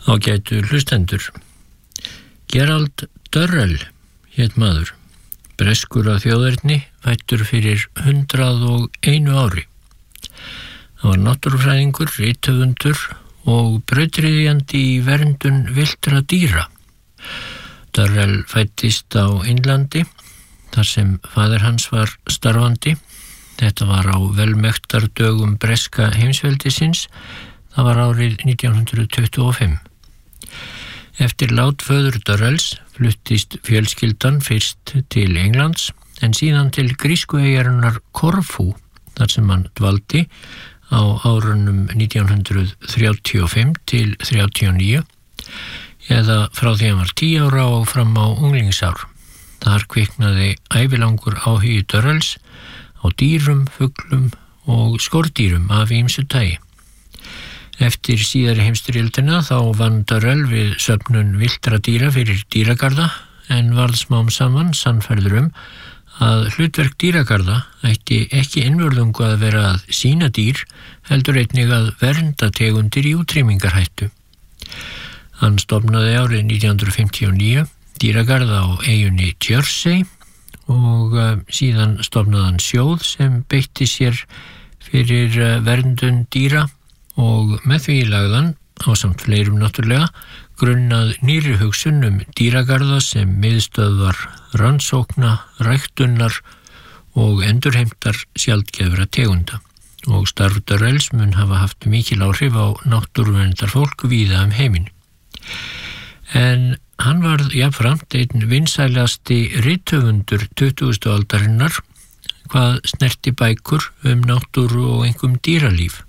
Ágætu hlustendur. Gerald Durrell hét maður, breskur að þjóðerni, fæddur fyrir 101 ári. Hann var náttúrufræðingur, rithöfundur og brautryðjandi í verndun villtra dýra. Durrell fæddist á Indlandi, þar sem faðir hans var starfandi. Þetta var á velmektardögum breska heimsveldisins. Það var árið 1925. Eftir lát föður Durrells fluttist fjölskyldan fyrst til Englands en síðan til grísku eyjarinnar Korfú, þar sem hann dvaldi á árunum 1935 til 39 eða frá því hann var 10 ára og fram á unglingsár. Þar kviknaði ævilangur áhugi Durrells á dýrum, fuglum og skordýrum af ýmsu tagi. Eftir síðari heimsstyrjöldina þá vann Durrell við söfnun villtra dýra fyrir dýragarða en varð smám saman sannfærður að hlutverk dýragarða ætti ekki einvörðungu að vera að sýna dýr, heldur einnig að vernda tegundir í útrýmingarhættu. Hann stofnaði árið 1959 dýragarða á eyjunni Jersey og síðan stofnaði hann sjóð sem beitti sér fyrir verndun dýra og með því lagðan, ásamt fleirum náttúrulega, grunnað nýrri hugsun dýragarða sem miðstöðvar rannsókna, ræktunar og endurheimtar sjaldgæfra tegunda. Og starf Durrells mun hafa haft mikil áhrif á náttúruverndarfólk víða heiminn. En hann varð jafnframt einn vinsælasti rithöfundur 20. aldarinnar hvað snerti bækur náttúru og einkum dýralíf.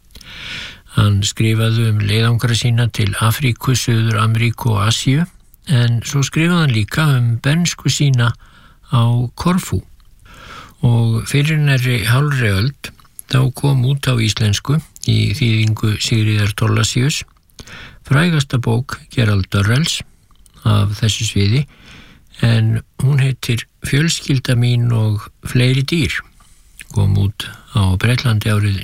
Hann skrifaði leiðangra sína til Afríku, Suður-Ameríku og Asíu, en svo skrifaði hann líka bernsku sína á Korfú. Og fyrir nærri hálfri öld þá kom út á íslensku í þýðingu Sigríðar Thorlacius frægasta bók Gerald Durrells af þessu sviði, en hún heitir Fjölskylda mín og fleiri dýr. Kom út á Bretlandi árið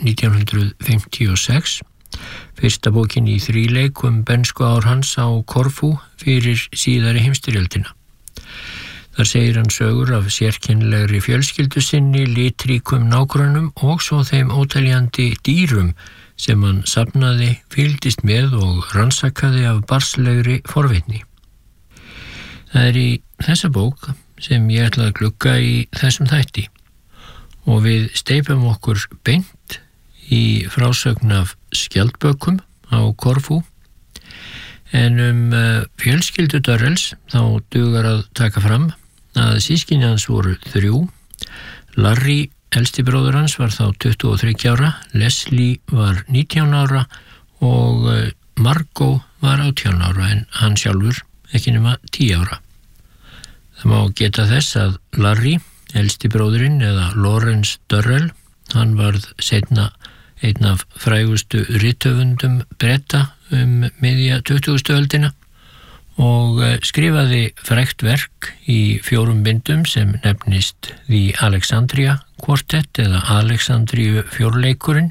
1956, fyrsta bókin í þríleik bernsku ár hans á Korfú fyrir síðari heimsstyrjöldina. Þar segir hann sögur af sérkennilegri fjölskyldu sinni, litríkum nágrönnum og svo þeim óteljandi dýrum sem hann safnaði, fylgdist með og rannsakaði af barnslegri forvitni. Það er í þessa bók sem ég ætla að glugga í þessum þætti. Og við steypum okkur beint í frásögn af skjaldbökum á Korfú. En fjölskyldu Durrells þá dugar að taka fram að systkini hans voru 3. Larry, elsti bróðir hans, var þá 23 ára, Leslie var 19 ára og Margot var 18 ára en hann sjálfur ekki nema 10 ára. Það má geta þess að Larry, elsti bróðirinn eða Lawrence Durrell, hann varð seinna einn af frægustu rithöfundum Breta miðja 20. öldina og skrifaði frægt verk í 4 bindum sem nefnist The Alexandria Quartet eða Alexandríu fjórleikurinn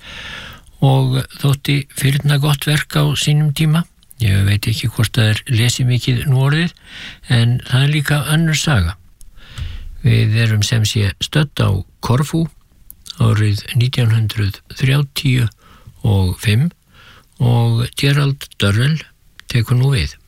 og þótti firna gott verk á sínum tíma. Ég veit ekki hvort það lesi mikið nú orðið, en það er líka önnur saga. Við erum sem sé stödd á Korfú árið 1935 og Gerald Durrell tekur nú við.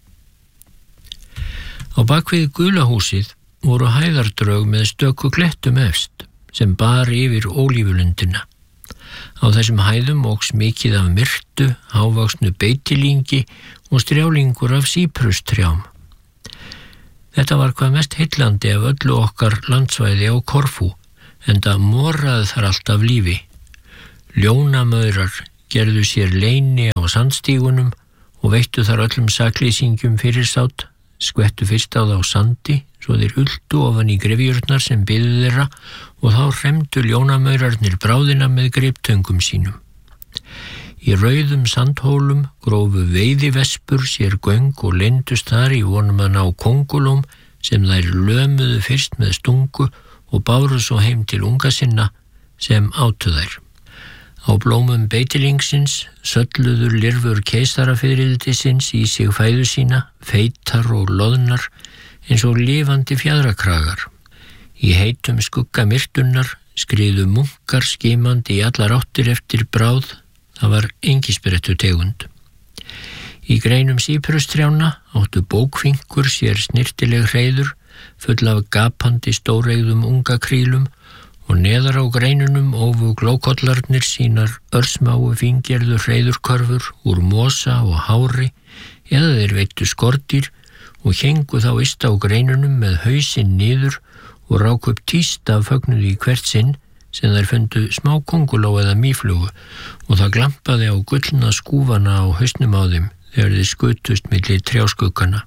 Á bakvið gula húsið voru hæðardrög með stöku klettum efst sem bar yfir ólífulundina. Á þessum hæðum óx mikið af myrtu, hávaxnu beitilíngi og strjálingur af síprustrjám. Þetta var hvað mest heillandi af öllu okkar landsvæði á Korfú, enda moraði þar allt af lífi. Ljónamaurar gerðu sér leyni á sandstígunum og veittu þar öllum sakleysingjum fyrirsátt, skvettu fyrst á þá sandi, svo þeir ultu ofan í grefjurnar sem biðu þeirra og þá hremdu ljónamaurarnir bráðina með greiptöngum sínum. Í rauðum sandhólum grófu veiðivespur sér göng og leyndust þar í vonum að ná kóngulóm sem þær lömuðu fyrst með stungu og báru svo heim til unga sinna sem átu þær. Á blómum beitilingsins sölluður lirfur keisarafiðrildisins í sig fæðu sína, feitar og loðnar eins og lifandi fjaðrakragar. Í heitum skugga myrtunnar skriðu munkar skimandi í allar áttir eftir bráð, það var engisbrettu tegund. Í greinum síprustrjána áttu bókfinkur sér snirtileg hreiður, full af gapandi stóreigðum unga krílum og neðar á greinunum ófu glókollarnir sínar örsmáu fíngerðu hreiðurkörfur úr mosa og hári eða þeir veittu skordýr og héngu þá yst á greinunum með hausinn niður og ráku upp tíst af fögnuði í hvert sinn sem þær fundu smá kónguló eða mýflugu og það glampaði á gullna skúfana á hausnum á þeim þegar þeir skutust milli trjáskuggana.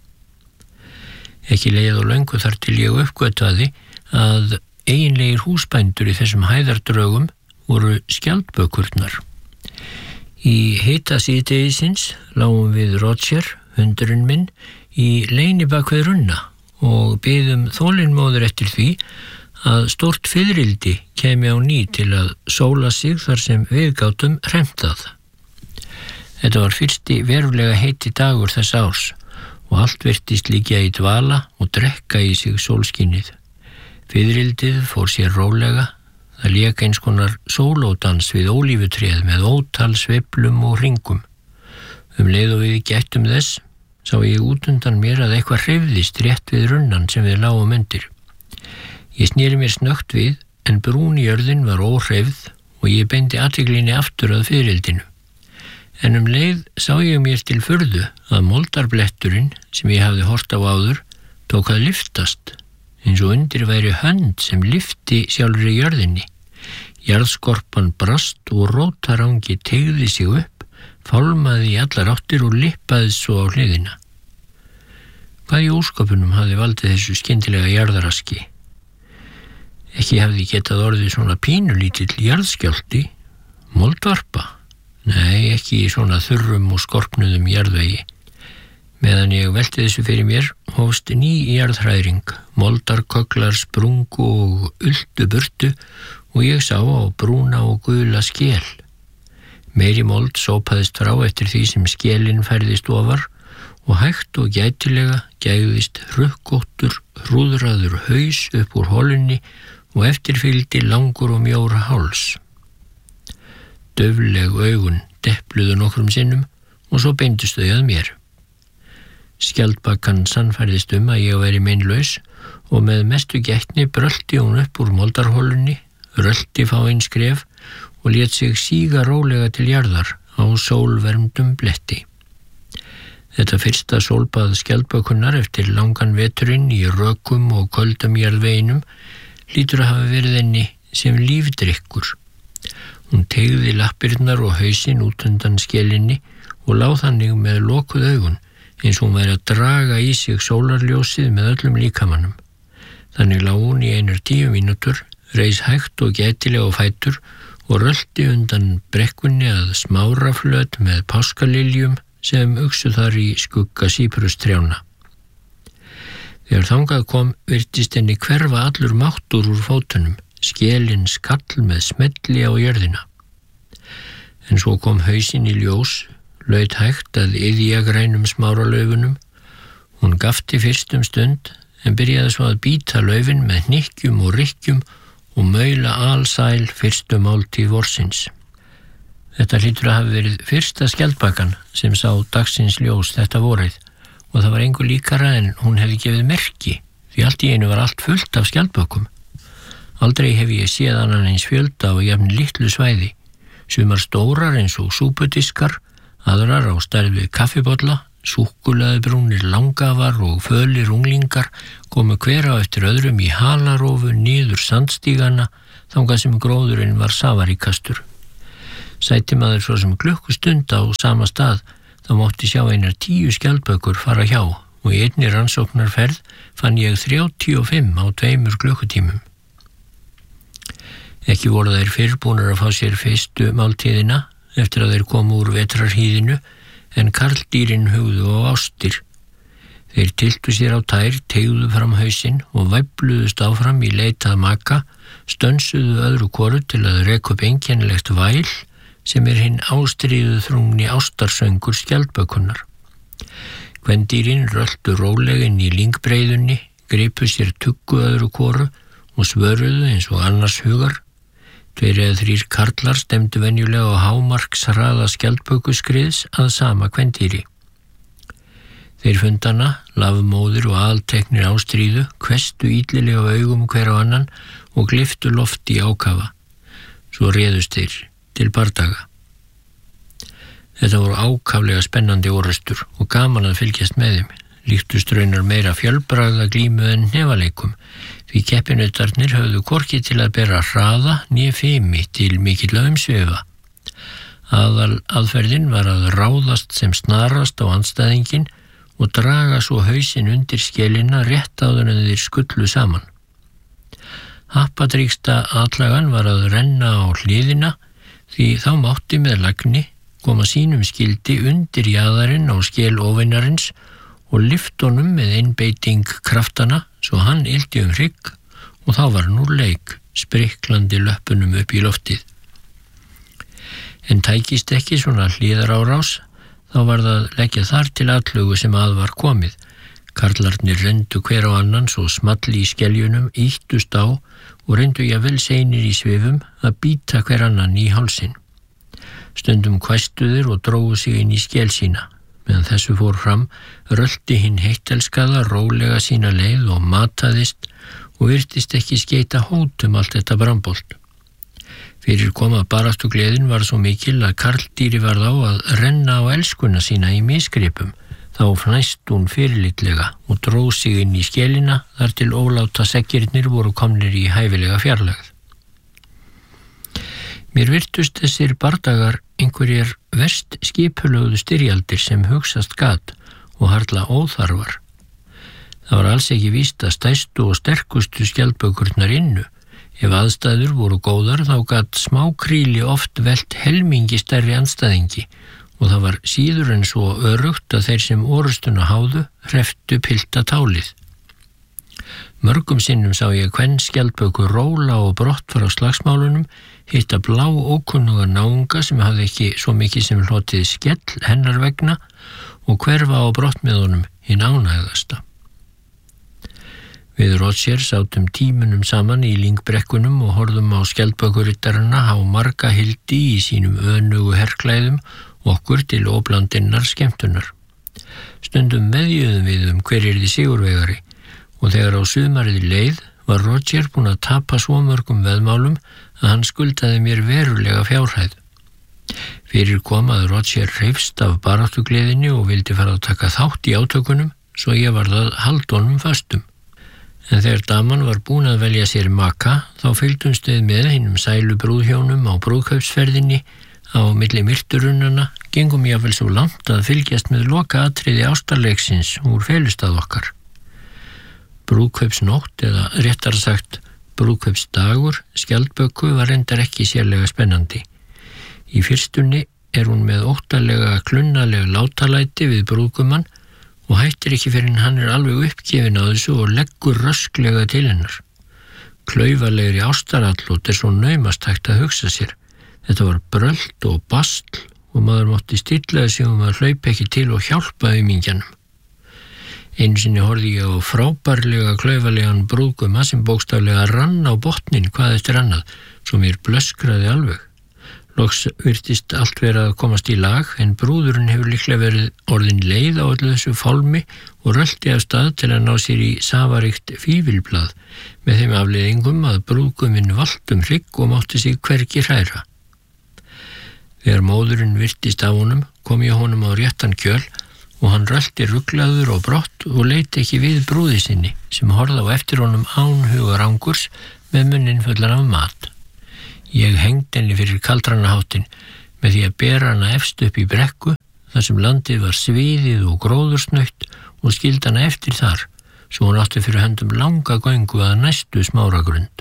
Ekki leið og löngu þar til ég uppgötvaði að eiginlegir húsbændur í þessum hæðardrögum voru skjaldbökurnar. Í hita síðdegisins lágum við Roger, hundurinn minn, í leyni bak við runna og biðum þolinmóður eftir því að stórt fiðrildi kemi á ný til að sóla sig þar sem við gátum hremtað. Þetta var fyrsti verulega heiti dagur þess árs og allt virtist liggja í dvala og drekka í sig sólskínið. Fiðrildið fór sér rólega, það lék eins konar sólódans við ólífutréð með ótal sveiflum og hringum. Leið og við gættum þess, sá ég út undan mér að eitthvað hreyfðist rétt við runnan sem við lágum undir. Ég sneri mér snöggt við, en brún jörðin var óhreyfð og ég beindi athyglinni aftur að fiðrildinu. En leið sá ég mér til furðu að moldarbletturinn sem ég hafði hort á áður tók að lyftast, eins og undir væri hönd sem lyfti sjálfri jörðinni. Jarðskorpan brast og rótarangi teygði sig upp, fálmaði í allar áttir og lippaði svo á hliðina. Hvað í ósköpunum hafði valdið þessu skyndilega jarðaraski? Ekki hafði getað orðið svona pínulítill jarðskjálfti, moldvarpa? Nei, ekki í svona þurrum og skorpnuðum jarðvegi. Meðan ég velti þessu fyrir mér, hófst ný jarðhræring, moldarkögglar sprungu og ultu burtu og ég sá á brúna og gula skel. Meiri mold sópaðist frá eftir því sem skelin færðist ofar og hægt og gætilega gægðist rukkóttur, hrúðraður haus upp úr holunni og eftir fylgdi langur og mjór háls. Daufleg augun depluðu nokkrum sinnum og svo beindust þau að mér. Skjaldbakan sannfærðist að ég væri meinlaus og með mestu gætni brölti hún upp úr moldarholunni, rölti fáein skref og lét sig síga rólega til jarðar á sólvermdum bletti. Þetta fyrsta sólbað skjaldbakunnar eftir langan veturinn í rökum og köldum jarðveginum hlýtur að hafa verið henni sem lífdrykkur. Hún teygði lappirnar og hausinn út undan skelinni og lá þannig með lokuð augun eins og hún væri að draga í sig sólarljósið með öllum líkamanum. Þannig lá hún í 10 mínútur, reis hægt og gætilega á fætur og rölti undan brekkunni að smáraflöt með páskaliljum sem uxu þar í skugga síprustrjána. Þegar þangað kom virtist henni hverfa allur máttur úr fótunum, skelin skall með smelli á jörðina. En svo kom hausinn í ljós, laut hægt að iðja grænum smáralaufunum. Hún gafti fyrst stund, en byrjaði svo að bíta laufin með hnykkjum og rykkjum og maula alsæl fyrstu máltíð vorsins. Þetta hlýtur að hafa verið fyrsta skjaldbakan sem sá dagsins ljós þetta vorið og það var engu líkara en hún hefði gefið merki, því allt í einu var allt fullt af skjaldbökum. Aldrei hef ég séð annan eins fjölda á jafn litlu svæði, sumar stórar eins og súpudiskar, aðrar á stærð við kaffibolla, súkkulaðibrúnir langafar og fölir unglingar komu hver á eftir öðrum í halarófu niður sandstígana þangað sem gróðurinn var safaríkastur. Sæti maður svo sem klukkustund á sama stað, þá mátti sjá 10 skjaldbökur fara hjá og í einni rannsóknarferð fann ég 35 á 2 klukkutímum. Ekki voru þeir fyrr búnir að fá sér fyrstu máltíðina eftir að þeir komu úr vetrarhýðinu, en karldýrin hugðu á ástir. Þeir tyltu sér á tær, teygðu fram hausinn og væfluðust áfram í leit að maka, stönsuðu öðru hvoru til að reka upp einkennilegt væl sem hinn ástríðu þrungni ástarsöngur skjaldbökunnar. Kvendýrin röltu róleginn í lyngbreiðunni, gripu sér tuggu öðru hvoru og svöruðu eins og annars hugar. 2 eða 3 karlar stemdu venjulega á hámarkshraða skjaldbökuskriðs að sama kvendýri. Þeir fundana, lafmóðir og aðalteknir ástríðu, hvestu illilega á augum hver á annan og gleyptu loft í ákafa. Svo réðust þeir til bardaga. Þetta voru ákaflega spennandi orrustur og gaman að fylgjast með þeim. Líktust raunar meira fjölbragða glímu en hnefaleikum, því keppinautarnir höfðu hvorki til að bera hraða né fimi til mikilla umsvifa. Aðferðin var að ráðast sem snarast á andstæðinginn og draga svo hausinn undir skelina rétt áður en þeir skullu saman. Happadrýgsta atlagan var að renna á hliðina því þá mátti með lagni koma sínum skildi undir jaðarinn á skel óvinarins og lyfta honum með einbeiting kraftana svo hann ylti hrygg og þá var hann úr leik, spriklandi löppunum upp í loftið. En tækist ekki svona hliðarárás, þá var það leggja þar til atlögu sem að var komið. Karlarnir reyndu hver á annan svo smalli í skeljunum, ýttust á og reyndu jafnvel seinir í svifum að bíta hver annan í hálsinn. Stundum hvæstuðir og drógu sig inn í skel sína. Meðan þessu fór fram, rölti hinn heittelskaða rólega sína leið og mataðist og virtist ekki skeita hótum allt þetta brambolt. Fyrir koma baráttugleðin var svo mikil að karldýri varð á að renna á elskuna sína í misgripum. Þá fnæst hún fyrirlitlega og dró sig inn í skelina þar til óláta seggirnir voru komnir í hæfilega fjarlægð. Mér virtust þessir bardagar einhverjar verst skipulögðu styrjaldir sem hugsast gat og harla óþarfar. Það var alls ekki víst að stærstu og sterkustu skjaldbökurnar innu. Ef aðstæður voru góðar þá gat smákríli oft velt helmingi stærri andstæðingi og það var síður en svo örugt að þeir sem orustuna háðu hrepptu pilta tálið. Mörgum sinnum sá ég kvenn skjaldböku róla og brott frá slagsmálunum, hitta blá ókunnuga náunga sem hafði ekki svo mikið sem hlotið skell hennar vegna og hverfa á brott með honum hinn ánægðasta. Við Roger sátum tímunum saman í lyngbrekkunum og horfðum á skjaldbökurittarana á marga hildi í sínum önugu herklæðum okkur til óblandinnar skemmtunar. Stundum meðjuðum við hver yrði sigurvegari og þegar á sumarið leið var Roger búinn að tapa svo mörgum veðmálum að hann skuldaði mér verulega fjárhæð. Fyrir kom að Roger hreifst af baráttugleðinni og vildi fara að taka þátt í átökunum svo ég varð að halda honum föstum. En þegar daman var búin að velja sér maka þá fylgdumst við með hinum sælu brúðhjónum á brúðkaupsferðinni á milli myrturunnana, gengum jafnvel svo langt að fylgjast með lokaatriði ástarleiksins úr felustað okkar. Brúðkaupsnótt eða réttar sagt brúðkaupsdagur skjaldböku var reyndar ekki sérlega spennandi. Í fyrstunni hún með óttalega klunnalega látalæti við brúðgumann og hættir ekki fyrir hann alveg uppgefin á þessu og leggur rösklega til hennar. Klaufalegri ástarallót svo naumast hægt að hugsa sér. Þetta var brölt og bastl og maður mátti stillaði sig að hlaupa ekki til og hjálpa aumingjanum. Einu sinni horfði ég á frábærlega klaufalegan brúðguma sem bókstaflega rann á botnin hvað eftir annað, svo mér blöskraði alveg. Loks virtist allt vera að komast í lag en brúðurinn hefur líklega verið orðin leið á öllu þessu fálmi og rölti af stað til að ná sér í safaríkt fífilblað með þeim afleiðingum að brúðguminn valt hrygg og mátti sig hvergi hræra. Þegar móðurinn virtist af honum kom ég honum á réttan kjöl og hann rölti ruglaður og brott og leit ekki við brúði sinni sem horfði á eftir honum án hugar angurs með munnin fullan af mat. Ég hengdi henni fyrir kaldranaháttin með því að bera hana efst upp í brekku þar sem landið var sviðið og gróðursnautt og skildi hana eftir þar, svo hún átti fyrir höndum langa göngu að næstu smáragrund.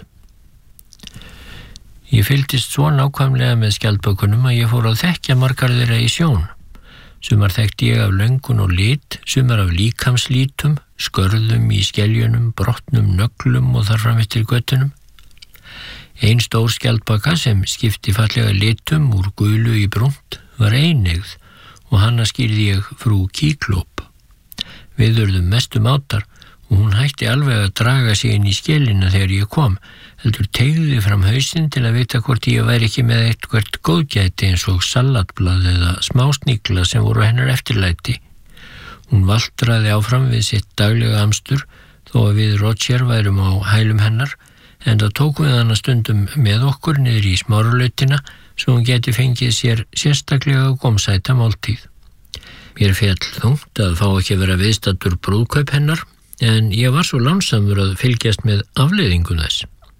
Ég fylgdist svo nákvæmlega með skjaldbökunum að ég fór að þekkja margar þeirra í sjón. Sumar þekkti ég af löngun og lit, sumar af líkamslítum, skörðum í skeljunum, brotnum nöglum og þar fram eftir göttunum. Ein stór skjaldbaka sem skipti fallega litum úr gulu í brúnt var eineygð og hana skýrði ég frú Kíklóp. Við urðum mestu mátar og hún hætti alveg að draga sig inn í skelina þegar ég kom, heldur teygði fram hausinn til að vita hvort ég væri ekki með eitthvert góðgæti eins og salatblað eða smásnigla sem voru hennar eftirlæti. Hún valtraði áfram við sitt daglega amstur þó að við Roger værum á hælum hennar, en það tókum við hana stundum með okkur niður í smáralautina svo hún geti fengið sér sérstaklega gómsæta máltíð. Mér féll þungt að fá ekki að vera viðstaddur brúðkaup hennar, en ég var svo lánsamur að fylgjast með afleiðingum þess.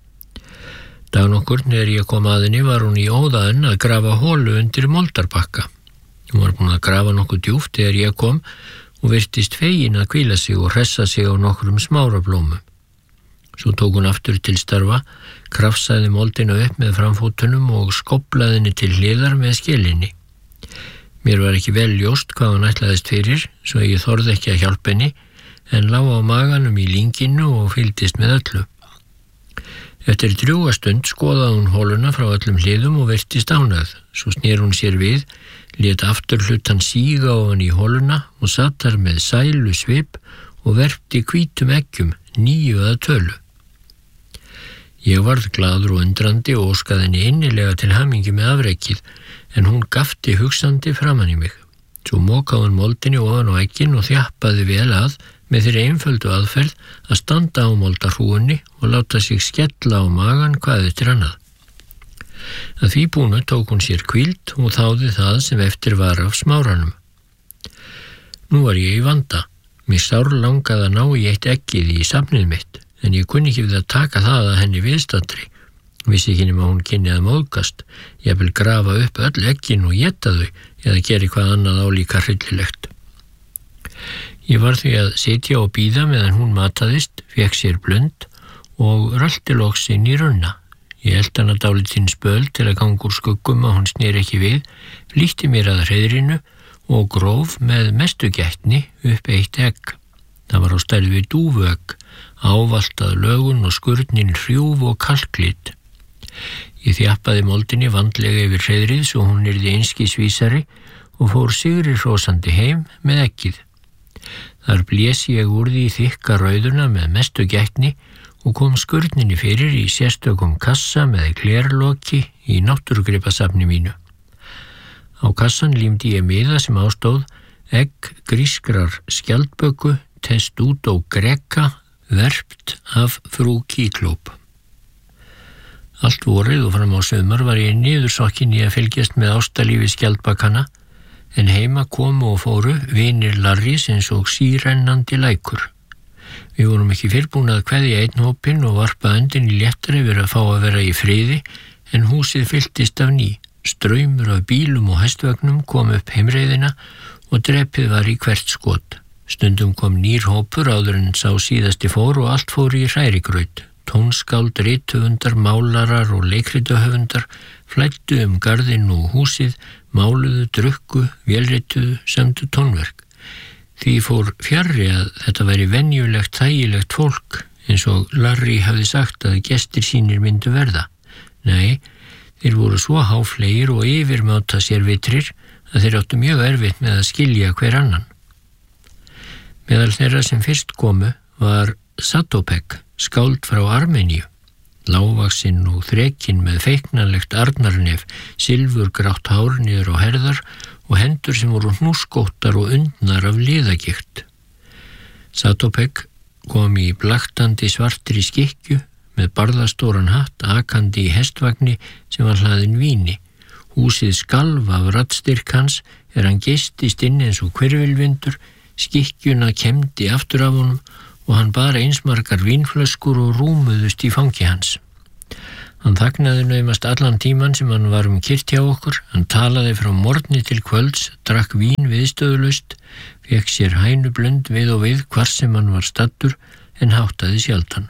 Dag nokkur þegar ég kom að henni var hún í óðaðin að grafa holu undir moldarbakka. Hún var búin að grafa nokkuð djúpt þegar ég kom og virtist fegin að hvíla sig og hressa sig á nokkrum smárablómum. Svo tók hún aftur til starfa, krafsaði moldina upp með framfótunum og skóplaði henni til hliðar með skelinni. Mér var ekki vel ljóst hvað hún ætlaðist fyrir, svo ég þorði ekki að hjálpa henni, en lá á maganum í lynginu og fylgdist með öllu. Eftir drjúga stund skoðaði hún hóluna frá öllum hliðum og virtist ánægð. Svo snér hún sér við, lét aftur hlutan síga ofan í hóluna og satt þar með sælu svip og verpti hvítum eggjum, 9 að tölu. Ég varð glaður og undrandi og óskaði henni innilega til hamingju með afrekið, en hún gapti hugsandi framan í mig. Svo mokaði hún moldinni ofan á eggin og þjappaði vel að með þeirri einföldu aðferð að standa á moldarhrúgunni og láta sig skella á magan hvað eftir annað. Að því búnu tók hún sér hvíld og þáði það sem eftir var af smáranum. Nú var ég í vanda. Mér sárlangaði að ná í eitt eggið í safnið mitt, en ég kunni ekki við að taka það að henni viðstaddri. Vissi ekki nema hún kynni að móðgast, ég vil grafa upp öll eggin og éta þau eða gera hvað annað álíka hryllilegt. Ég var því að sitja og bíða meðan hún mataðist, fékk sér blund og rölti loks inn í runna. Ég held hana dálítinn spöl til að ganga úr skuggum að hún sneri ekki við, flýtti mér að hreiðrinu og gróf með mestu gætni upp eitt egg. Það var á stærð við dúfuegg, ávaltað lögun og skurnin hrjúf og kalklit. Ég þjappaði moldinni vandlega yfir hreiðrið svo hún yrði einskisvísari og fór sigri hrósandi heim með eggið. Þar blés ég úr því þykka rauðuna með mestu gætni og kom skurninni fyrir í sérstökum kassa með glerloki í náttúrugripasafni mínu. Á kassan límdi ég miða sem ástóð egg grískrar skjaldböku Testudo greca verpt af frú Kíklóp. Allt vorið og fram á sumar var ég niðursokkin í að fylgjast með ástalífi skjaldbakana, en heima komu og fóru vinir Larrys eins og sírennandi lækur. Við vorum ekki fyrrbúin að kveðja einn hópinn og varpa öndinni léttari yfir að fá að vera í friði, en húsið fylltist af ný. Straumur af bílum og hestvögnum kom upp heimreiðina og drepið var í hvert skot. Stundum kom nýr hópur áður en sá síðasti fór og allt fór í hrærigraut. Tónskáld, rithöfundar, málarar og leikrituhöfundar flæddu garðinn og húsið, máluðu, drukku, vélrituðu, sömdu tónverk. Því fór fjarri að þetta væri venjulegt, þægilegt fólk, eins og Larry hafði sagt að gestir sínir myndu verða. Nei, þeir voru svo háflegir og yfirmáta sér vitrir að þeir áttu mjög erfitt með að skilja hver annan. Meðal þeirra sem fyrst komu var Satopek, skáld frá Armeníu, lágvaxinn og þrekinn með feiknanlegt arnarnef, silfurgrátt hár niður á herðar og hendur sem voru hnúskóttar og undnar af liðagikt. Satopek kom í blaktandi svartri skikkju með barðastóran hatt akandi í hestvagni sem var hlaðinn víni. Húsið skalf af raddstyrk hans hann geistist inn eins og hvirfilvindur, skikkjuna kemdi aftur af honum og hann bar einsmargar vínflöskur og rúmuðust í fangi hans. Hann þagnaði naumast allan tíman sem hann var kyrrt hjá okkur, hann talaði frá morgni til kvölds, drakk vín viðstöðulaust, fékk sér hænublönd við og við hvar sem hann var staddur en háttaði sjaldan.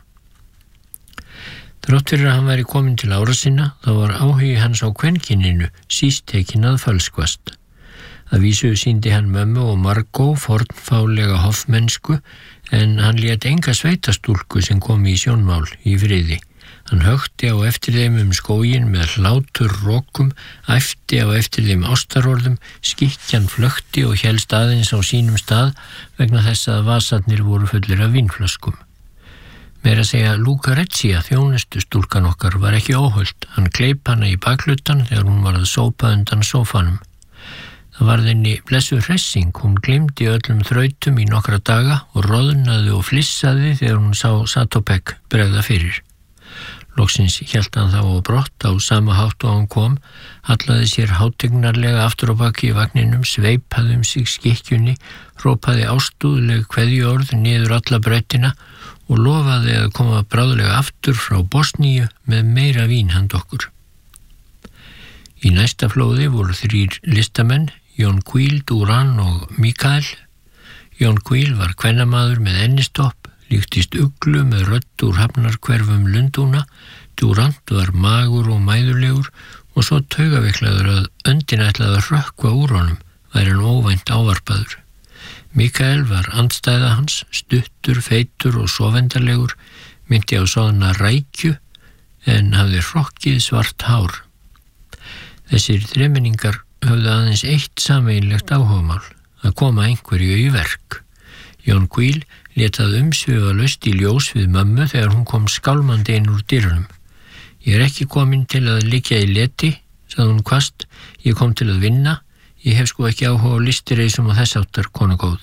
Þrátt fyrir að hann væri kominn til ára sinna, þá var áhugi hans á kvenkyninu síst tekinn að falskvast. Að vísu sýndi hann mömmu og Margot fornfálega hoffmennsku en hann lét enga sveitastúlku sem kom í sjónmál í friði. Hann hökti á eftir þeim skóginn með hláturrokum, æpti á eftir þeim ástarorðum, skikkjan flökti og hélst aðeins á sínum stað vegna þess að vasarnir voru fullir af vínflöskum. Meira að segja Lucrezia, þjónustustúlkan okkar, var ekki óhöld. Hann kleip hana í bakhlutan þegar hún var að sópa undan sófanum. Það varð henni blessuð hressing, hún gleymdi öllum þrautum í nokkra daga og roðnaði og flissaði þegar hún sá Satopek bregða fyrir. Loksins hélt hann þá á brott á sama hátt og hann kom, hallaði sér hátignarlega aftur á baki í vagninum, sveipaði sig skikkjunni, hrópaði ástúðleg kveðjuorð niður alla brautina og lofaði að koma bráðlega aftur frá Bosníu með meira vín handa okkur. Í næsta flóði voru 3 listamenn, Yonquil, Duran og Mikael. Yonquil var kvennamaður með ennistopp, líktist uglu með rödd úr hafnarhverfum Lundúna. Durant var magur og mæðulegur og svo taugaveiklaður að öndin ætlaði að rökkva úr honum, væri hann óvænt ávarpaður. Mikael var andstæða hans, stuttur, feitur og sofendarlegur, myndi á soðna rækju en hafði hrokkið svart hár. Þessir þremenningar höfðu aðeins eitt sameiginlegt áhugamál, að koma einhverju í verk. Yonquil lét það umsvifalaust í ljós við mömmu þegar hún kom skálmandi inn úr dyrunum. Ég ekki komin til að liggja í leti, sagði hún hvasst, ég kom til að vinna, ég hef sko ekki áhuga á listireisum og þess áttar, kona góð.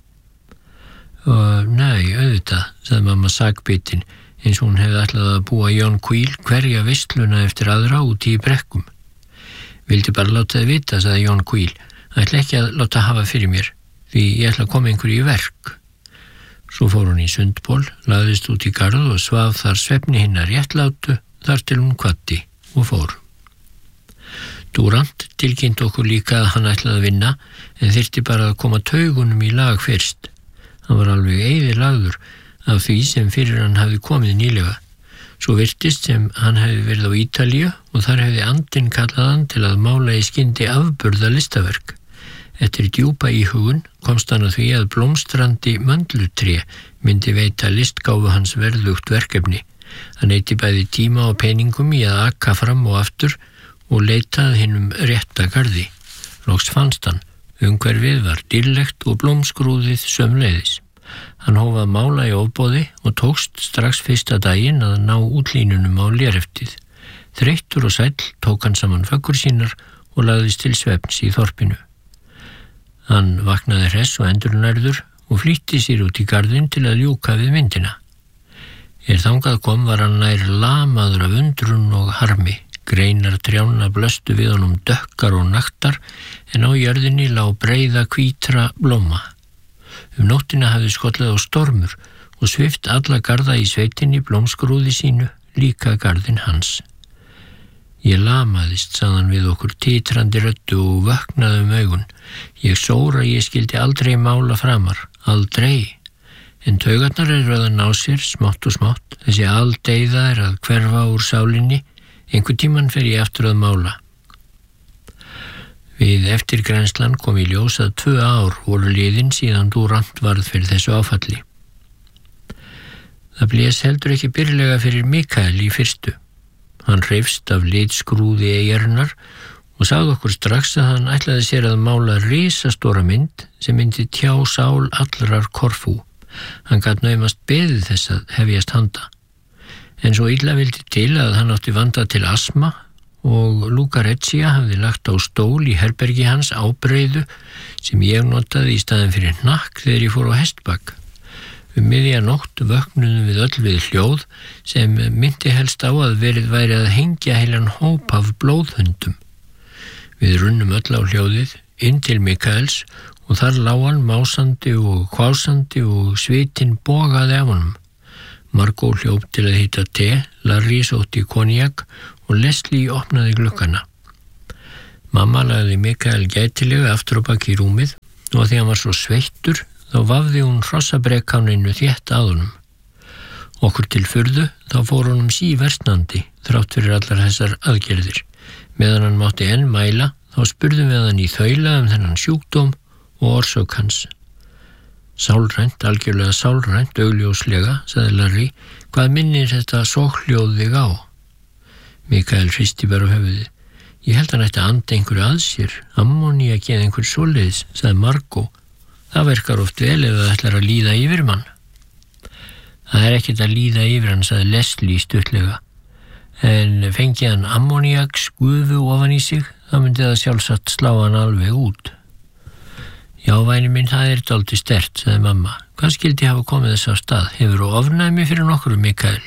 Nei, auðvitað, sagði mamma sakbitin, eins og hún hefði ætlað að búa Yonquil hverja veisluna eftir aðra úti í brekkum. Vildi bara láta þið vita, sagði Yonquil, ætla ekki að láta hafa fyrir mér, því ég ætla að koma einhverju í verk. Svo fór hún í sundból, lagðist út í garð og svaf þar svefni hinnar réttlátu, þar til hún kvaddi og fór. Durant tilkynnt okkur líka að hann ætlaði að vinna en þyrfti bara að koma taugunum í lag fyrst. Hann var alveg eyðilagður af því sem fyrir hann hafði komið nýlega. Svo virtist sem hann hefði verið á Ítalíu og þar hefði andinn kallað hann til að mála í skyndi afburða listaverk. Eftir djúpa íhugun komst hann að því að blómstrandi möndlutré myndi veita listgáfu hans verðugt verkefni. Hann eyti bæði tíma og peningum í að aka fram og aftur og leitað hinum rétta garði. Loks fannst hann, umhverfið var dýrlegt og blómskrúðið sömuleiðis. Hann hóf að mála í ofboði og tókst strax fyrsta daginn að ná útlínunum á léreftið. Þreyttur og sæll tók hann saman föggur sínar og lagðist til svefns í þorpinu. Hann vaknaði hress og endurnærður og flýtti sér út í garðinn til að ljúka við myndina. Þangað kom var hann nær lamaður af undrun og harmi. Greinar trjánna blöstu við honum dökkar og naktar en á jörðinni lá breiða hvítra blóma. Nóttina hafði skollið á stormur og svift alla garða í sveitinni blómskrúði sínu, líka garðinn hans. Ég lamaðist, sagðan við okkur titrandi röddu og vöknaði augun. Ég sóra ég skildi aldrei mála framar, aldrei. En taugarnar að ná sér smátt og smátt, þessi aldeiða að hverfa úr sálinni, einhvern tímann fer ég aftur að mála. Við eftirgrænslan kom í ljós að 2 ár voru liðin síðan Durant varð fyrir þessu áfalli. Það blés heldur ekki byrlega fyrir Mikael í fyrstu. Hann hreifst af litskrúði eyjarinnar og sagði okkur strax að hann ætlaði sér að mála risastóra mynd sem myndi tjá sál allrar Korfú. Hann gat naumast beðið þess að hefjast handa. En svo illa vildi til að hann átti vanda til astma og Lucrezia hafði lagt á stól í herbergi hans ábreiðu sem ég notaði í staðinn fyrir hnakk þegar ég fór á hestbak. Miðja nótt vöknuðum við öll við hljóð sem myndi helst á að verið væri að hengja heilan hóp af blóðhundum. Við runnum öll á hljóðið inn til Mikaels og þar lá hann másandi og hvásandi og svitinn bogaði af honum. Margot hljóp til að hita te, Larry sótti konjak og Leslie opnaði glukkana. Mamma lagði Mikael gætilega aftur á baki í rúmið og því hann var svo sveittur þá vafði hún hrossabrekkáninu þétt að honum. Okkur til furðu þá fór honum síversnandi þrátt fyrir allar þessar aðgerðir. Meðan hann mátti enn mæla þá spurðum við hann í þaula þennan sjúkdóm og orsök hans. Sálrænt, algjörlega sálrænt, augljóslega, sagði Larry, hvað minnir þetta sóhljóð þig á? Mikael hristi bara höfuðið. Ég held hann ætti að anda einhverju að sér, ammóníak eða einhver svoleiðis, sagði Margot. Það verkar oft vel ef það ætlar að líða yfir mann. Það ekkert að líða yfir hann, sagði Leslie stuttlega. En fengi hann ammóníaks gufu ofan í sig, þá myndi það sjálfsagt slá hann alveg út. Já, væni minn, það dálítið sterkt, sagði mamma. Hvað skildi hafa komið þess af stað? Hefur þú ofnæmi fyrir nokkru, Mikael?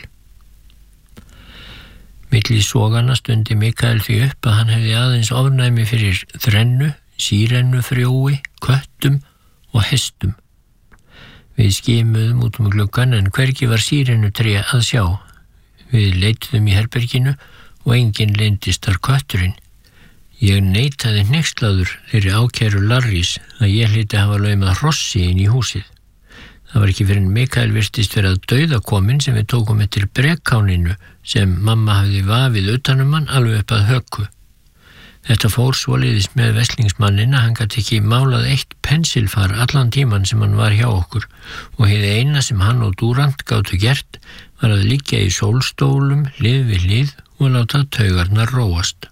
Milli sogana stundi Mikael því upp að hann hefði aðeins ofnæmi fyrir þrennu, sírennufrjói, köttum og hestum. Við skimuðum út gluggann en hvergi var sírennutré að sjá. Við leituðum í herberginu og enginn leyndist þar kötturinn. Ég neitaði hneykslaður þeirri ákæru Larrys að ég hlyti hafa laumað hrossi inn í húsið. Það var ekki fyrir en Mikael virtist vera dauðakominn sem við tókum eftir brekkáninu sem mamma hafði vafið utanum hann alveg upp að höku. Þetta fór svoleiðis með veslingsmanninn að hann gat ekki málað eitt pensilfar allan tíman sem hann var hjá okkur og hið eina sem hann og Durant gátu gert var að liggja í sólstólum hlið við hlið og láta taugarnar róast.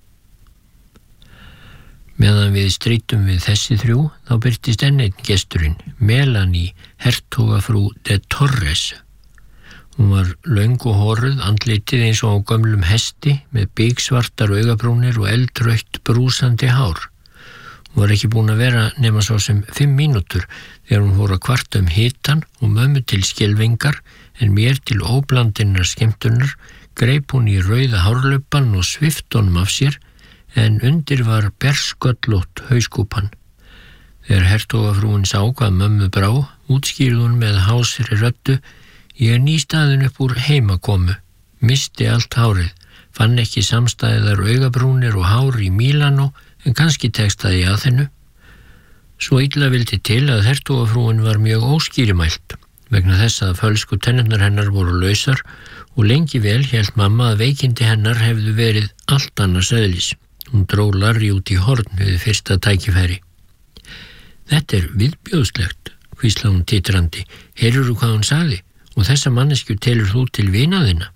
Meðan við strítum við þessi þrjú, þá birtist enn einn gesturinn, Melanie, hertogafrú de Torres. Hún var löng og horuð, andlitið eins og á gömlum hesti með bigsvartar augabrúnir og eldrautt brúsandi hár. Hún var ekki búin að vera nema svo sem 5 mínútur þegar hún fór að kvarta hitann og mömmu til skelfingar en mér til óblandinnar skemmtunar greip hún í rauða hárlöpan og svipt honum af sér en undir var bersköllótt hauskúpan. Þegar hertogafrúin sá hvað mömmu brá, útskýrði hún með hásri röddu: ég nýstaðin upp úr heimakomu, misti allt hárið, fann ekki samstæðar augabrúnir og hár í Mílanó, en kannski tekstaði ég að þennu. Svo illa vildi til að hertogafrúin var mjög óskýrimælt, vegna þess að fölsku tennurnar hennar voru lausar og lengi vel hélt mamma að veikindi hennar hefðu verið allt annars eðlis. Hún dró Larry út í horn við fyrsta tækifæri. Þetta viðbjóðslegt, hvíslaði hún titrandi. Heyrðirðu hvað hún sagði? Og þessa manneskju telur þú til vina þinna?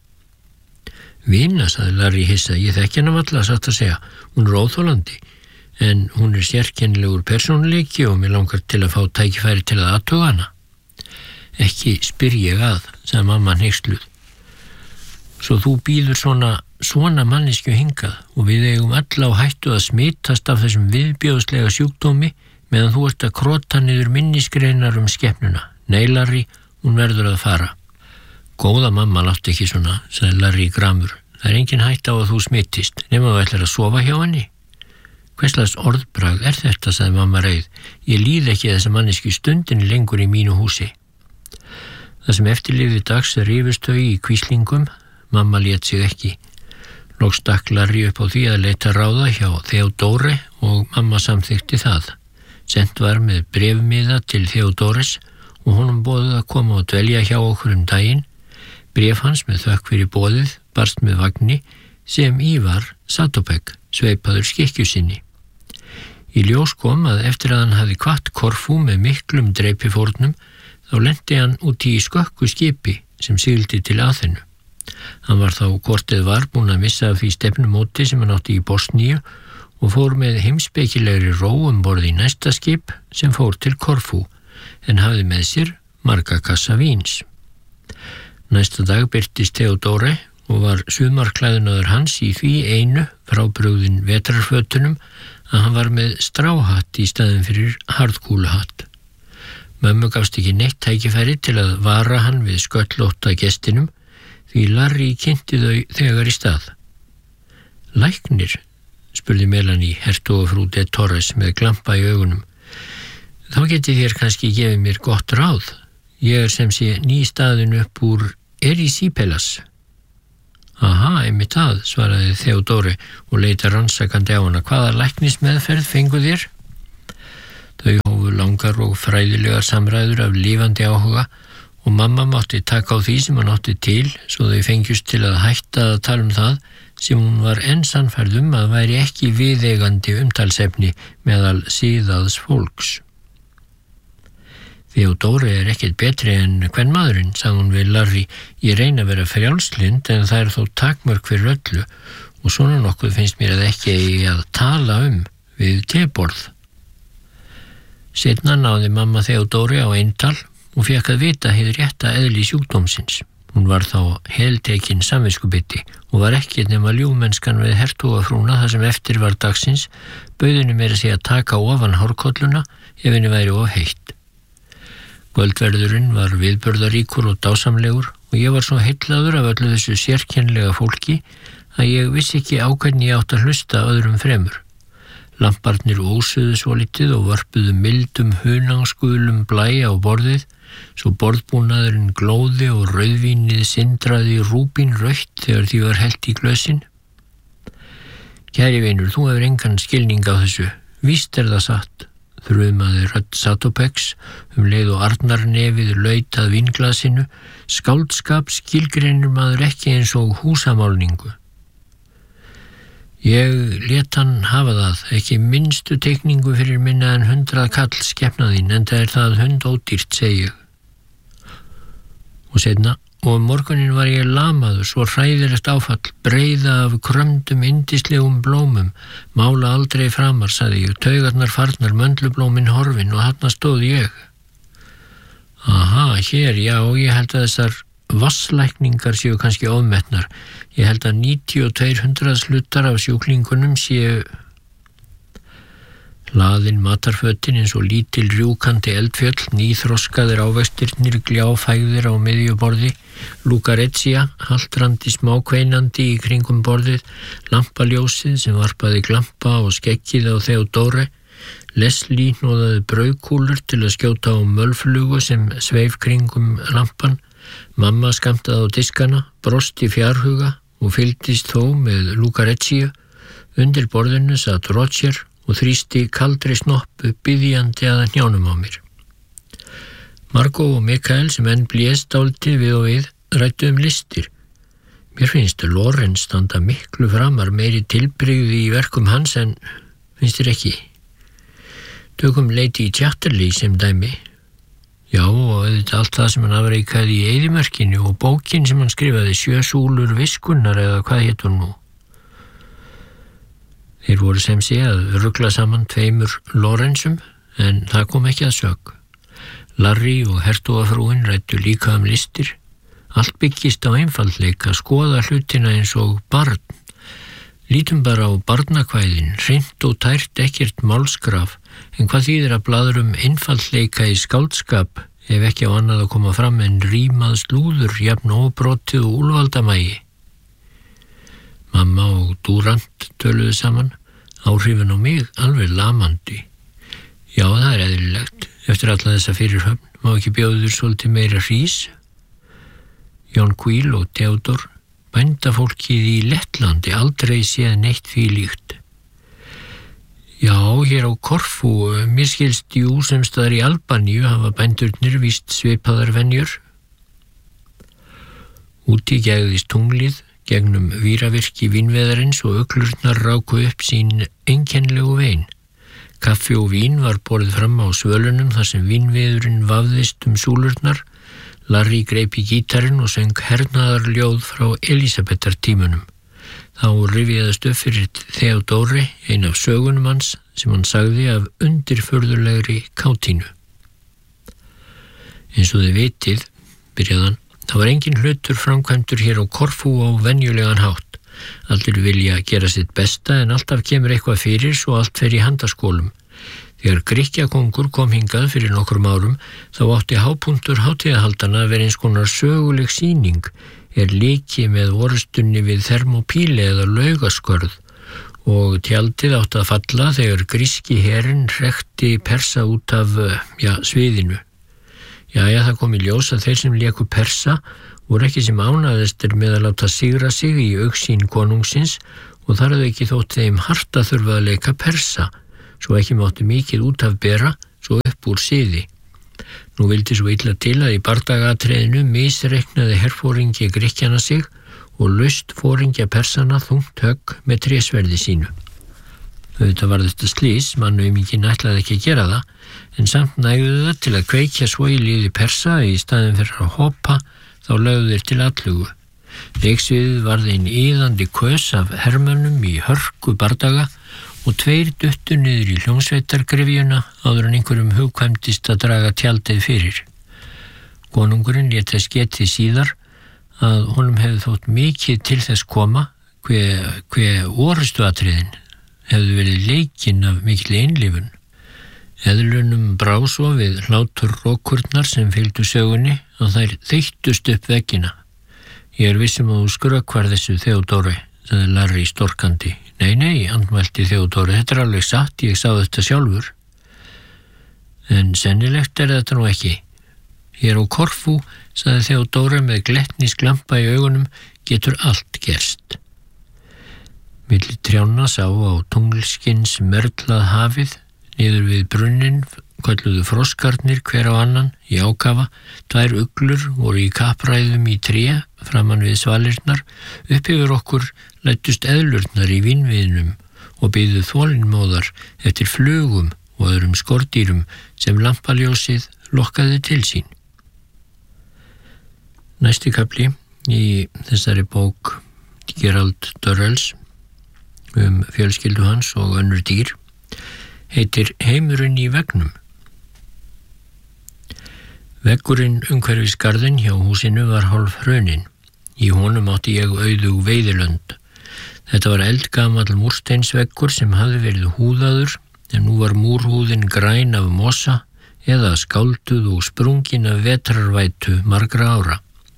Vina, sagði Larry hissa. Ég þekki hana varla, satt að segja. Hún óþolandi, en hún sérkennilegur persónuleiki og mér langar til að fá tækifæri til að athuga hana. Ekki spyr ég að, sagði mamma hneyksluð. Svo þú býður svona manneskju hingað og við eigum alla á hættu að smitast af þessum viðbjóðslega sjúkdómi meðan þú ert að krota niður minnisgreinar skepnuna. Nei, Larry, hún verður að fara. Góða mamma, láttu ekki svona, sagði Larry gramur. Það engin hætta á að þú smittist, nema þú ætlar að sofa hjá henni. Hverslags orðbragð þetta, sagði mamma reið. Ég líð ekki þessa mannesku stundin lengur í mínu húsi. Það sem eftirlifði dags rifust þau í kvíslingum. Mamma lét sig ekki. Loks stakk Larry upp á því að leita ráða hjá Theodore og mamma samþykti það. Sent var með bréfmiða til Theodores og honum boðið að koma og dvelja hjá okkur daginn. Bréf hans með þökk fyrir boðið barst með vagni sem í var Satopek, sveipaður skikkju sinni. Í ljós kom að eftir að hann hafði kvatt Korfú með miklum dreipifórnum, þá lenti hann út í skökku skipi sem sigldi til Aþenu. Hann var þá hvort eð var búinn að missa af því stefnumóti sem hann átti í Bosníu og fór með heimspekilegri ró borð í næsta skip sem fór til Korfú en hafði með sér marga kassa víns. Næsta dag birtist Theodore og var sumarklæðinaður hans í því einu frábrugðin vetrarfötunum að hann var með stráhatt í staðin fyrir harðkúluhatt. Mömmu gafst ekki neitt tækifæri til að vara hann við sköllótta gestinum því Larry kynnti þau þegar í stað. Læknir, spurði Melanie, hertogafrú de Torres með glampa í augunum. Þá geti þér kannski gefið mér gott ráð. Ég sem sé nýstaðin upp úr Erisípelas. Aha, einmitt það, svaraði Theodore og leita rannsakandi á hana. Hvaða læknismeðferð fengu þér? Þau hófu langar og fræðilegar samræður af lifandi áhuga og mamma mátti taka á því sem hann átti til svo þau fengjust til að hætta að tala það sem hún var enn sannfærð að væri ekki viðeigandi umtalsefni meðal siðaðs fólks. Theodóri ekkert betri en kvenmaðurinn, sagði hún við Larry. Ég reyna að vera frjálslynd en það þó takmörk fyrir öllu og svona nokkuð finnst mér að ekki eigi að tala við teborð. Seinna náði mamma Theodóri á eintal og fékk að vita hið rétta eðli sjúkdómsins. Hún var þá heltekin samviskubiti og var ekkert nema ljúfmennskan við hertugafrúna þar sem eftir var dagsins, bauð henni meira að segja að taka ofan hárkolluna ef henni væri of heitt. Kvöldverðurinn var viðburðaríkur og dásamlegur og ég var svo heillaður af öllu þessu sérkennlega fólki að ég vissi ekki á hvernig ég átt að hlusta öðrum fremur. Lamparnir ósuðu svolítið og vörpuðu mildum hunangsgulum blæ á borðið, svo borðbúnaðurinn glóði og rauðvínið sindraði rúbínrautt þegar því var hellt í glösin. Kæri vinur, þú hefur engan skilning á þessu. Víst það satt, þrumaði rödd Satopex leið og arnarnefið laut að vínglasinu. Skáldskap skilgreinir maður ekki eins og húsamálningu. Ég lét hann hafa það, ekki minnstu teikningu fyrir minna en 100 kall skepnaðinn, en það hundódýrt, segi ég. Og seinna, og morgunin var ég lamaður, svo hræðilegt áfall, breiða af krömdum indislegum blómum, mála aldrei framar, sagði ég, taugarnar farnar, möndlublómin horfin og þarna stóð ég. Aha, hér, já, ég held að þessar vasslækningar séu kannski ofmetnar. Ég held að 92 hlutar af sjúklingunum séu hlaðin matarfötin eins og lítil rjúkandi eldfjöll, nýþroskaðir ávextirnir gljáfægðir á miðjuborði, Lucaretia, haltrandi smákveinandi í kringum borðið, lampaljósið sem varpaði glampa og skeggið á Theodóri, Leslie hnoðaði brauðkúlur til að skjóta á mölflugu sem sveif kringum lampan, mamma skammtaði á diskana, brosti fjárhuga og fylgdist þó með Lucaretia. Undir borðinu satt Roger og þrýsti kaldri snoppu biðjandi að hnjánum á mér. Margot og Mikael sem enn blés dálítið við og við ræddu listir. Mér finnst Lorenz standa miklu framar, meiri tilbrigði í verkum hans en finnst þér ekki? Tökum Lady Chatterley sem dæmi. Já, og auðvitað allt það sem hann afreikaði í eyðimörkinu og bókin sem hann skrifaði 7 súlur viskunnar eða hvað hétt hún nú. Þeir voru sem sé að rugla saman 2 Lorenzum, en það kom ekki að sök. Larry og hertugafrúin ræddu líka listir. Allt byggist á einfaldleika, skoða hlutina eins og barn. Lítum bara á barnakvæðin, hreint og tært ekkert málskraf, en hvað þýðir að blaður einfaldleika í skáldskap ef ekki á annað að koma fram en rímað slúður, jafn óbrotið og úlfaldamægi. Mamma og Durant töluðu saman, áhrifin á mig alveg lamandi. Já, það eðlilegt. Eftir alla þessa fyrirhöfn má ekki bjóður svolítið meira hrís. Jón Kvíl og Theodor, bændafólkið í Lettlandi, aldrei séð neitt því líkt. Já, hér á Korfú, mér skilst jú sem staðar í Albaníu hafa bændurnir víst svipaðar venjur. Úti gegðist tunglið, gegnum víravirki vínveðarins og uglurnar ráku upp sín einkennlegu vein. Kaffi og vín var borið fram á svölunum þar sem vínveðurinn vafðist súlurnar. Larry greip í gítarinn og söng hernaðarljóð frá Elísabetartímunum. Þá rifjaðist upp fyrir Theodóri ein af sögunum hans sem hann sagði af undirfurðulegri kátínu. Eins og þið vitið, byrjaði hann, það var engin hlutur framkvæmdur hér á Korfú á venjulegan hátt. Allir vilja gera sitt besta en alltaf kemur eitthvað fyrir svo allt fer í handaskólum. Þegar Grikkjakóngur kom hingað fyrir nokkrum árum þá átti hápunktur hátíðahaldana að vera eins konar söguleg sýning, líki með orustunni við Thermopíli eða Laugaskörð og tjaldið átti að falla þegar gríski herinn hrekti Persa út af sviðinu. Það kom í ljós að þeir sem léku Persa voru ekki sem ánægðastir með að láta sigra sig í augsýn konungsins og þar hafði ekki þótt þeim hart að þurfa að leika Persa, svo ekki mátti mikið út af bera, svo upp úr siði. Nú vildi svo illa til að í bardagatriðinu misreiknaði herforingi Grikkjana sig og laust foringja Persana þungt högg með trésverði sínu. Auðvitað var þetta slys, mannauðminginn ætlaði ekki að gera það, en samt nægðu það til að kveikja svo í liði Persa í staðin fyrir að hoppa, þá lögðu þeir til atlugu. Leiksviðið varð ein iðandi kös af hermönnum í hörku bardaga og 2 duttu niður í hljómsveitargryfjuna áður en einhverjum hugkvæmdist að draga tjaldið fyrir. Konungurinn lét þess getið síðar að honum hefði þótt mikið til þess koma hve orustu atriðin hefði verið leikinn af mikil einlifun. Eðlunum brá svo við hlátur rokurnar sem fylgdu sögunni og þær þeyttust upp veggina. Ég vissum að þú skrökvar þessu Theodóri, sagði Larry storkandi. Nei, andmælti Theodóri, þetta alveg satt, ég sá þetta sjálfur. En sennilegt þetta nú ekki. Hér á Korfú, sagði Theodóri með glettnisglampa í augunum, getur allt gerst. Milli trjánna sá á tunglskins mörlað hafið, niður við brunnin kölluðu froskarnir hver á annan í ákafa, 2 uglur voru í kappræðum í tré framan við svalirnar, upp yfir okkur læddust eðlurnar í vínviðnum og biðu þolinmóðar eftir flugum og öðrum skordýrum sem lampaljósið lokkaði til sín. Næsti kafli í þessari bók Gerald Durrells fjölskyldu hans og önnur dýr heitir Heimurinn í veggnum. Veggurinn umhverfis garðinn hjá húsinu var hálf hruninn. Í honum átti ég auðug veiðilönd. Þetta var eldgamall múrsteinsveggur sem hafði verið húðaður, en nú var múrhúðin græn af mosa eða skálduð og sprungin af vetrarvætu margra ára.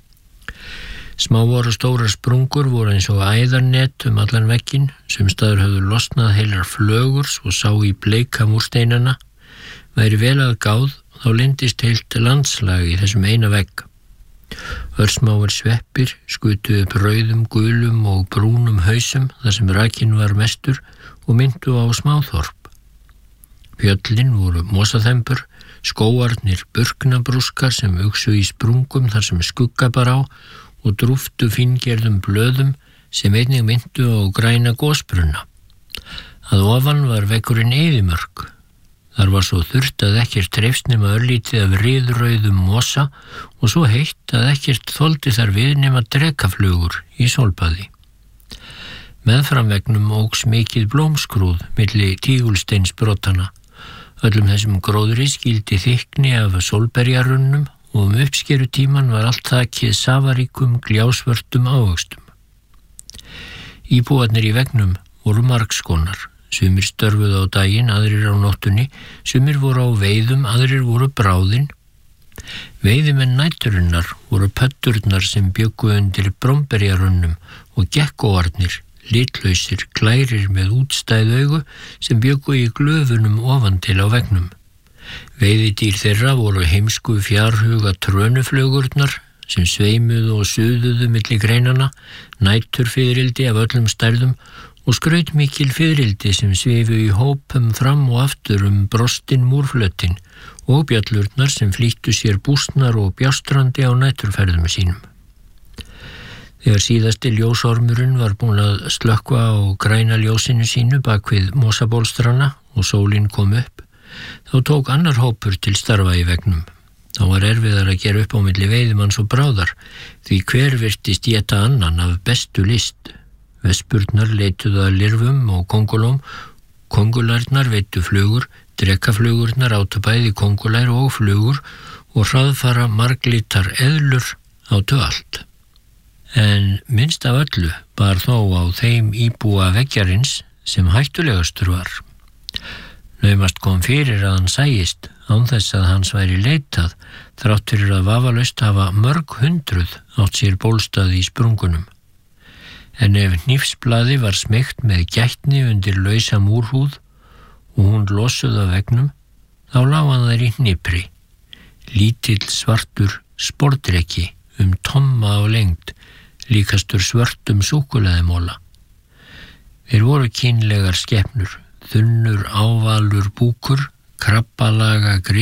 Smáar og stórar sprungur voru eins og æðarnet allan vegginn, sumstaðar höfðu losnað heilar flögur og sá í bleika múrsteinana. Væri vel að gáð, þá leyndist heilt landslag í þessum eina vegg. Örsmáir sveppir skutu upp rauðum, gulum og brúnum hausum þar sem rakinn var mestur og myndu á smáþorp. Fjöllin voru mosaþembur, skóarnir burknabrúskar sem uxu í sprungum þar sem skugga bar á og drúftu fíngerðum blöðum sem einnig myndu á græna gosbrunna. Að ofan var veggurinn eyðimörk. Þar var svo þurrt að ekkert trefst nema örlítið af riðrauðum mosa og svo heitt að ekkert þoldi þar við nema drekaflugur í sólbaði. Meðfram veggnum óx mikið blómskrúð milli tígulsteinsbrotana. Öllum þessum gróðri skildi þykni af sólberjarunnum og uppskerutíman var allt þakið safaríkum gljársvörtum ávöxtum. Íbúarnir í veggnum voru margskonar. Sumir störfuðu á daginn, aðrir á nóttunni, sumir voru á veiðum, aðrir voru bráðin. Veiðimenn næturinnar voru pöddurnar sem bjuggu undir bromberjarunnum og gekkóarnir, litlausir, klærir með útstæð augu sem bjuggu í glöfunum ofan til á veggnum. Veiðidýr þeirra voru heimsku fjarhuga trönuflugurnar sem sveimuðu og suðuðu milli greinana, næturfiðrildi af öllum stærðum og skrautmikil fiðrildi sem svifu í hópum fram og aftur brostin múrflötin og bjallurnar sem flýttu sér bústnar og bjástrandi á næturferðum sínum. Þegar síðasti ljósormurinn var búin að slökkva á græna ljósinu sínu bak við mosabólstrana og sólin kom upp, þá tók annar hópur til starfa í veggnum. Þá var erfiðar að gera upp á milli veiðimanns og bráðar, því hver virtist éta annan af bestu list. Vespurnar leituðu að lirfum og kongulóm, kongularnar veittu flugur, drekaflugurnar áttu bæði kongulær og flugur og hraðfara marglitar eðlur áttu allt. En minnst af öllu bar þó á þeim íbúa veggjarins sem hættulegastur var. Naumast kom fyrir að hann sæist án þess að hans væri leitað, þrátt fyrir að vafalaust hafa mörg hundruð átt sér bólstað í sprungunum. En ef hnífsblaði var smeygt með gætni undir lausa múrhúð og hún losuð af veggnum, þá lá hann þær í hnipri, lítill svartur spordreki tomma á lengd, líkastur svörtum súkkulaðimóla. Þeir voru kynlegar skepnur, þunnur ávalur búkur, krabbalaga